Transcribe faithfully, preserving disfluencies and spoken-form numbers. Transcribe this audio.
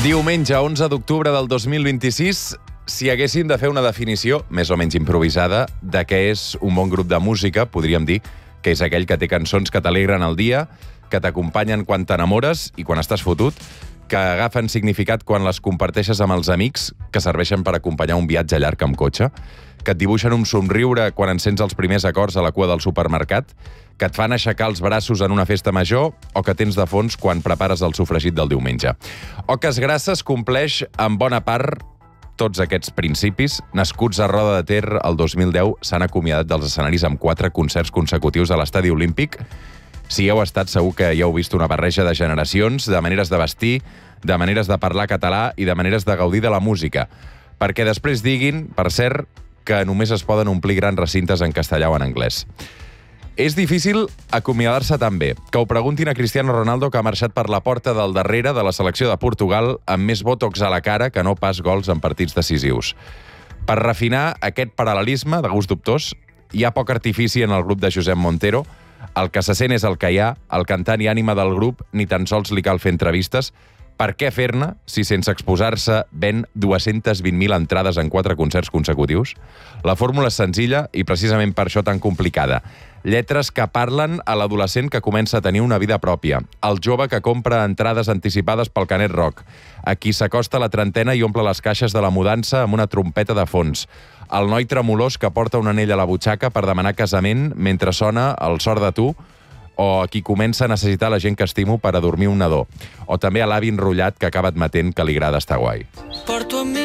Diumenge, onze d'octubre del dos mil vint-i-sis, si haguéssim de fer una definició, més o menys improvisada, de què és un bon grup de música, podríem dir que és aquell que té cançons que t'alegren el dia, que t'acompanyen quan t'enamores i quan estàs fotut, que agafen significat quan les comparteixes amb els amics, que serveixen per acompanyar un viatge llarg amb cotxe, que et dibuixen un somriure quan encens els primers acords a la cua del supermercat, que et fan aixecar els braços en una festa major o que tens de fons quan prepares el sofregit del diumenge. Oques Grasses compleix en bona part tots aquests principis. Nascuts a Roda de Ter el dos mil deu, s'han acomiadat dels escenaris amb quatre concerts consecutius a l'Estadi Olímpic. Si heu estat, segur que ja heu vist una barreja de generacions, de maneres de vestir, de maneres de parlar català i de maneres de gaudir de la música. Perquè després diguin, per cert, que només es poden omplir grans recintes en castellà o en anglès. És difícil acomiadar-se tan bé. Que ho preguntin a Cristiano Ronaldo, que ha marxat per la porta del darrere de la selecció de Portugal amb més botox a la cara que no pas gols en partits decisius. Per refinar aquest paral·lelisme de gust dubtós, hi ha poc artifici en el grup de Josep Montero. El que se sent és el que hi ha, el cantant i ànima del grup, ni tan sols li cal fer entrevistes. Per què fer-ne si sense exposar-se ven dues-centes vint mil entrades en quatre concerts consecutius? La fórmula és senzilla i precisament per això tan complicada. Lletres que parlen a l'adolescent que comença a tenir una vida pròpia, al jove que compra entrades anticipades pel Canet Rock, a qui s'acosta a la trentena i omple les caixes de la mudança amb una trompeta de fons, al noi tremolós que porta un anell a la butxaca per demanar casament mentre sona el Sort de tu, o a qui comença a necessitar la gent que estimo per a dormir un nadó, o també a l'avi enrotllat que acaba admetent que li agrada estar guai. Porto